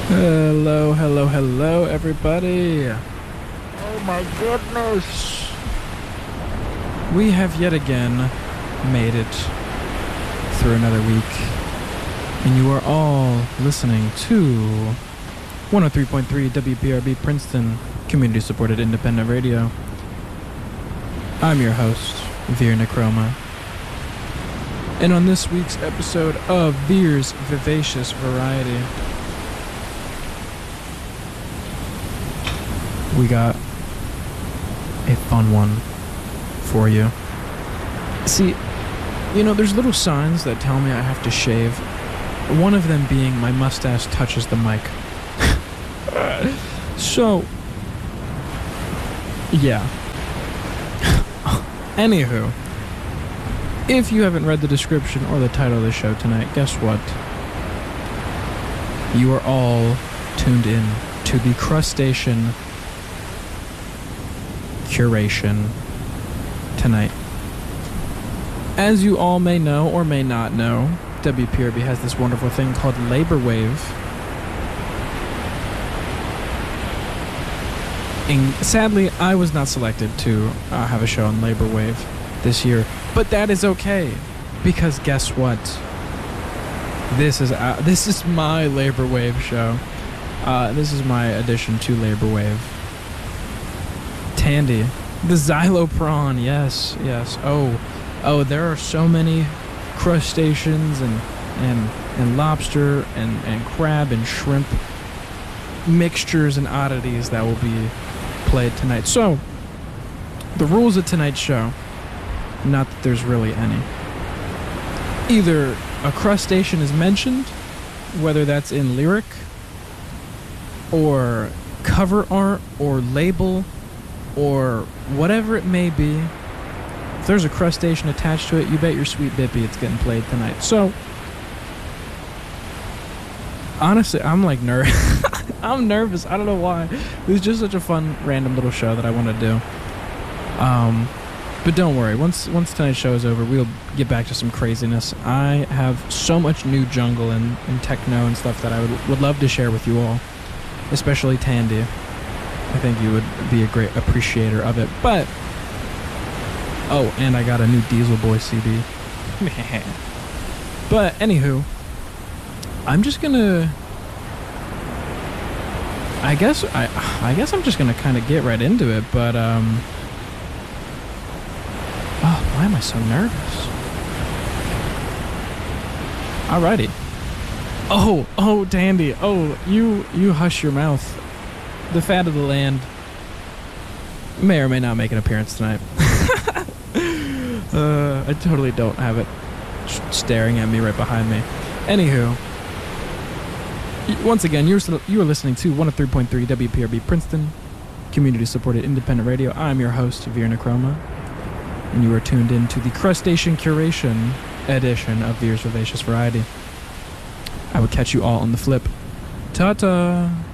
Hello, hello, hello, everybody. Oh my goodness. We have yet again made it through another week, and you are all listening to 103.3 WPRB Princeton, community-supported independent radio. I'm your host, Veer Necroma. And on this week's episode of Veer's Vivacious Variety, we got a fun one for you. See, there's little signs that tell me I have to shave. One of them being my mustache touches the mic. So, yeah. Anywho, if you haven't read the description or the title of the show tonight, guess what? You are all tuned in to the crustacean curation tonight. As you all may know or may not know, WPRB has this wonderful thing called Labor Wave. And sadly, I was not selected to have a show on Labor Wave this year, but that is okay, because guess what? This is my Labor Wave show. This is my addition to Labor Wave. Tandy, the xyloprawn, yes. Oh, there are so many crustaceans and lobster and crab and shrimp mixtures and oddities that will be played tonight. So, the rules of tonight's show, not that there's really any. Either a crustacean is mentioned, whether that's in lyric or cover art or label or whatever it may be. If there's a crustacean attached to it, you bet your sweet bippy it's getting played tonight. So, honestly, I'm like nervous. I'm nervous. I don't know why. It was just such a fun, random little show that I want to do. But don't worry. Once tonight's show is over, we'll get back to some craziness. I have so much new jungle and techno and stuff that I would love to share with you all, especially Tandy. I think you would be a great appreciator of it. But, oh, and I got a new Diesel Boy CD. But, anywho, I'm just gonna... I guess I'm just gonna kind of get right into it, but, oh, why am I so nervous? Alrighty. Oh, Tandy. Oh, you hush your mouth. The fat of the land may or may not make an appearance tonight. I totally don't have it staring at me right behind me. Anywho, once again, you are listening to 103.3 WPRB Princeton, community-supported independent radio. I'm your host, Veer Necroma, and you are tuned in to the Crustacean Curation edition of Veer's Vivacious Variety. I will catch you all on the flip. Ta-ta!